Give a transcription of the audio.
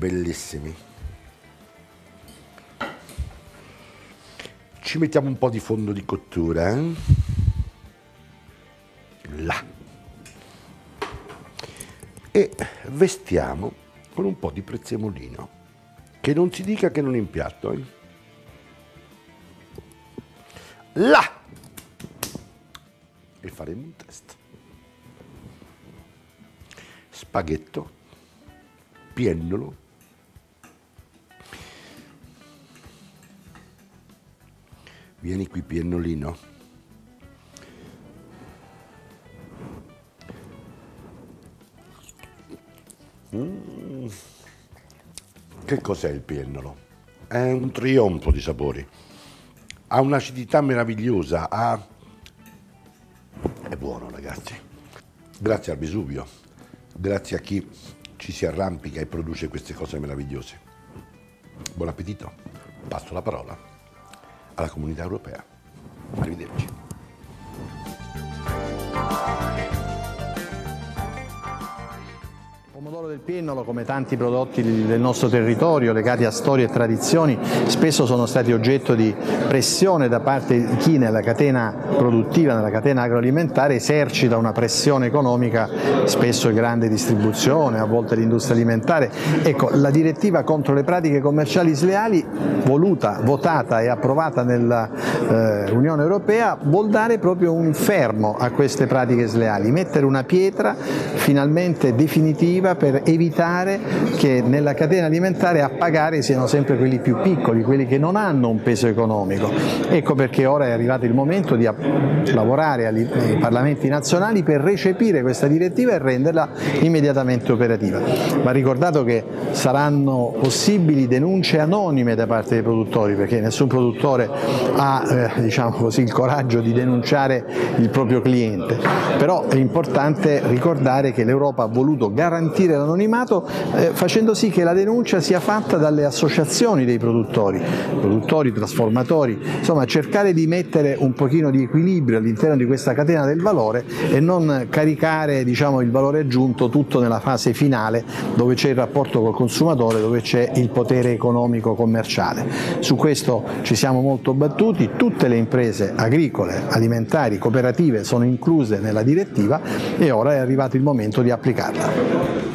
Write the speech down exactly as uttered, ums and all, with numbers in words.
bellissimi. Ci mettiamo un po' di fondo di cottura, eh? Là. E vestiamo con un po' di prezzemolino, che non si dica che non impiatto, eh? Là. E faremo un test. Spaghetto, piennolo, vieni qui piennolino, mm. Che cos'è il piennolo? È un trionfo di sapori, ha un'acidità meravigliosa, ha... è buono ragazzi, grazie al Vesuvio, grazie a chi ci si arrampica e produce queste cose meravigliose. Buon appetito, passo la parola alla Comunità Europea. Arrivederci. Il pomodoro del piennolo, come tanti prodotti del nostro territorio legati a storie e tradizioni, spesso sono stati oggetto di pressione da parte di chi nella catena produttiva, nella catena agroalimentare, esercita una pressione economica, spesso di grande distribuzione, a volte l'industria alimentare. Ecco, la direttiva contro le pratiche commerciali sleali, voluta, votata e approvata nell'Unione Europea, vuol dare proprio un fermo a queste pratiche sleali, mettere una pietra finalmente definitiva per evitare che nella catena alimentare a pagare siano sempre quelli più piccoli, quelli che non hanno un peso economico. Ecco perché ora è arrivato il momento di lavorare ai parlamenti nazionali per recepire questa direttiva e renderla immediatamente operativa. Va ricordato che saranno possibili denunce anonime da parte dei produttori, perché nessun produttore ha eh, diciamo così, il coraggio di denunciare il proprio cliente, però è importante ricordare che l'Europa ha voluto garantire l'anonimato eh, facendo sì che la denuncia sia fatta dalle associazioni dei produttori, produttori, trasformatori, insomma cercare di mettere un pochino di equilibrio all'interno di questa catena del valore e non caricare diciamo, il valore aggiunto tutto nella fase finale dove c'è il rapporto col consumatore, dove c'è il potere economico commerciale. Su questo ci siamo molto battuti, tutte le imprese agricole, alimentari, cooperative sono incluse nella direttiva e ora è arrivato il momento di applicarla.